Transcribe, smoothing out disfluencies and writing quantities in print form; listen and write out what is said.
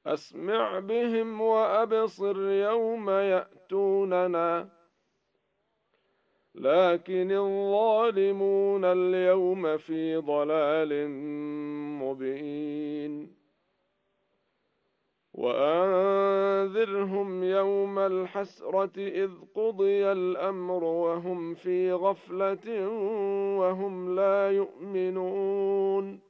أسمع بهم وأبصر يوم يأتوننا، لكن الظالمون اليوم في ضلال مبين. وأنذرهم يوم الحسرة إذ قضي الأمر وهم في غفلة وهم لا يؤمنون.